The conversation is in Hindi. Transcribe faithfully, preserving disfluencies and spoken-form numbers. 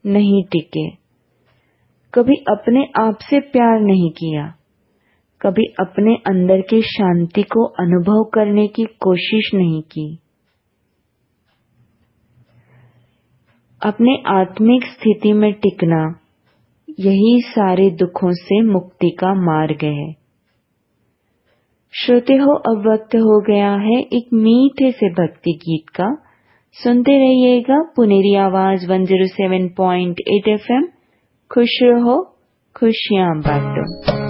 नहीं टिके, कभी अपने आप से प्यार नहीं किया, कभी अपने अंदर की शांति को अनुभव करने की कोशिश नहीं की। अपने आत्मिक स्थिति में टिकना, यही सारे दुखों से मुक्ति का मार्ग है। श्रोते हो, अब वक्त हो गया है एक मीठे से भक्ति गीत का। सुनते रहिएगा पुनेरी आवाज एक सौ सात पॉइंट आठ एफ एम। खुश रहो, खुशियां बांटो।